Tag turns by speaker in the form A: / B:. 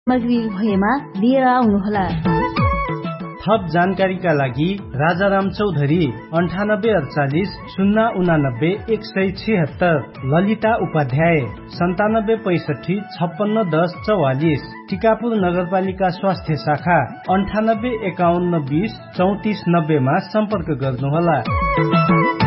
A: सामग्री भएमा लिएर आउनुहोला।
B: थप जानकारीका लागि राजाराम चौधरी 9848 089 176, ललिता उपाध्याय 9765 5610 44, टिकापुर नगरपालिका स्वास्थ्य शाखा 9851 20 3490 मा सम्पर्क गर्नुहोला।